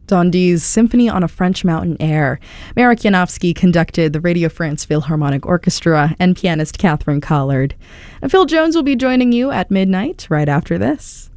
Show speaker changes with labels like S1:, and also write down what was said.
S1: Dondi's Symphony on a French Mountain Air. Marek Janowski conducted the Radio France Philharmonic Orchestra and pianist Catherine Collard. And Phil Jones will be joining you at midnight right after this.